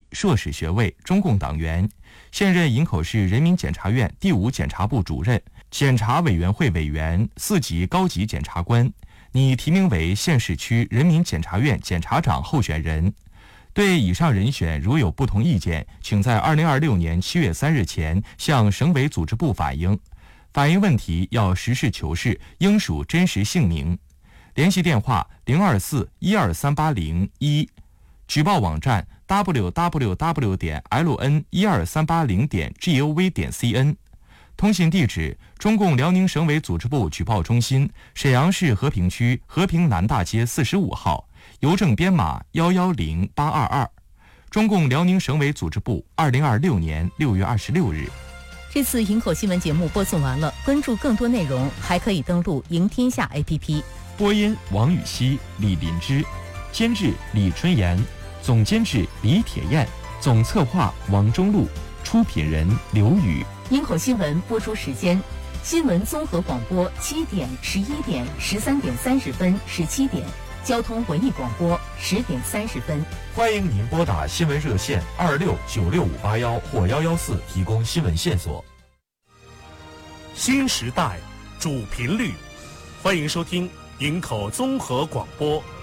硕士学位，中共党员，现任营口市人民检察院第5检察部主任、检察委员会委员、4级高级检察官，拟提名为县市区人民检察院检察长候选人。对以上人选如有不同意见，请在2026年7月3日前向省委组织部反映。反映问题要实事求是，应属真实姓名。联系电话024-12380-1，举报网站 www.ln12380.gov.cn， 通信地址中共辽宁省委组织部举报中心，沈阳市和平区和平南大街45号，邮政编码110822，中共辽宁省委组织部，2026年6月26日。 这次营口新闻节目播送完了，关注更多内容还可以登录赢天下 APP。 播音王禹锡、李林芝，监制李春妍，总监制李铁燕，总策划王中路，出品人刘宇。 营口新闻播出时间：新闻综合广播7点、11点、13点30分、17点；交通文艺广播10点30分。 欢迎您拨打新闻热线269658或114提供新闻线索。 新时代主频率，欢迎收听营口综合广播